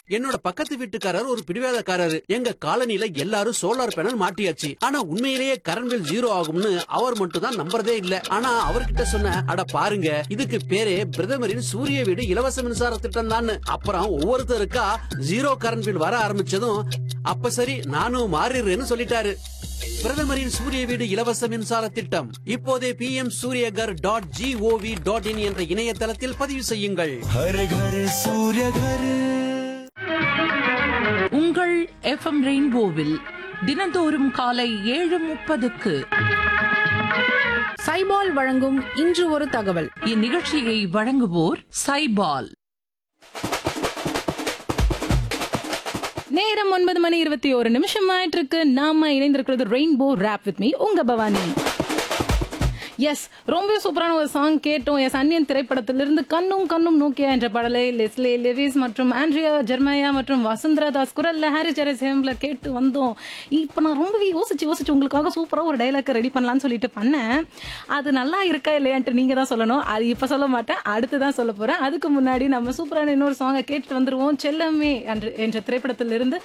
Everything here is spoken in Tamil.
என்னோட பக்கத்து வீட்டுக்காரர் ஒரு பிடிவாதக்காரரு. எங்க காலனில எல்லாரும் சோலார் பேனல் மாட்டியாச்சு. ஆனா உண்மையிலேயே கரண்ட் பில் 0 ஆகும்னு அவர் மட்டும் தான் நம்புறதே இல்ல. ஆனா அவர்கிட்ட சொன்ன, அட பாருங்க, இதுக்கு பேரே பிரதமரின் சூரிய வீடு இலவச மின்சார திட்டம் தான். அப்புறம் ஒவ்வொருத்தருக்கா 0 கரண்ட் பில் வர ஆரம்பிச்சதும், அப்ப சரி நானும் மாறிடுறேன்னு சொல்லிட்டாரு. பிரதமரின் சூரிய வீடு இலவச மின்சார திட்டம் இப்போதே pmsuryagar.gov.in என்ற இணையதளத்தில் பதிவு செய்யுங்கள். உங்கள் எஃப்எம் ரெயின்போவில் தினந்தோறும் காலை 7:30க்கு சைபால் வழங்கும் இன்று ஒரு தகவல். இந்நிகழ்ச்சியை வழங்குவோர் சைபால். நேரம் 9:21 ஆயிட்டு இருக்கு. நாம இணைந்திருக்கிறது ரெயின்போ ராப் வித் மீ, உங்க பவானி. எஸ், ரொம்ப சூப்பரான ஒரு சாங் கேட்டோம். எஸ், அன்னியன் திரைப்படத்திலிருந்து கண்ணும் கண்ணும் நோக்கியா என்ற பாடலை லெஸ்லே லெவிஸ் மற்றும் ஆண்ட்ரியா ஜெர்மையா மற்றும் வசுந்தரா தாஸ் குரல்ல ஹாரி ஜெரஸ் ஹேம்ல கேட்டு வந்தோம். இப்போ நான் ரொம்பவே யோசிச்சு உங்களுக்காக சூப்பராக ஒரு டைலாக் ரெடி பண்ணலான்னு சொல்லிட்டு பண்ணேன். அது நல்லா இருக்கா இல்லையான்ட்டு நீங்க தான் சொல்லணும். அது இப்போ சொல்ல மாட்டேன், அடுத்து தான் சொல்ல போறேன். அதுக்கு முன்னாடி நம்ம சூப்பரான இன்னொரு சாங்கை கேட்டு வந்துருவோம். செல்லமே என்ற திரைப்படத்திலிருந்து